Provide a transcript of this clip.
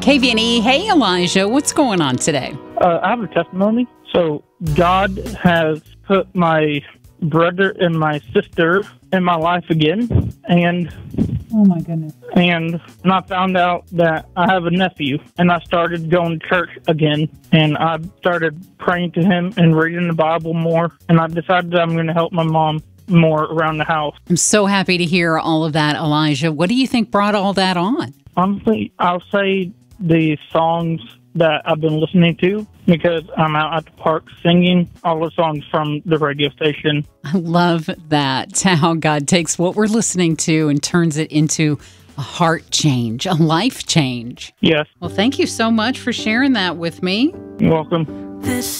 KVNE. Hey, Elijah, what's going on today? I have a testimony. So God has put my brother and my sister in my life again, and Oh, my goodness. and I found out that I have a nephew, and I started going to church again, and I started praying to him and reading the Bible more, and I decided that I'm going to help my mom more around the house. I'm so happy to hear all of that, Elijah. What do you think brought all that on? Honestly, I'll say the songs that I've been listening to, because I'm out at the park singing all the songs from the radio station. I love that, how God takes what we're listening to and turns it into a heart change, a life change. Yes, Well, thank you so much for sharing that with me. you're welcome.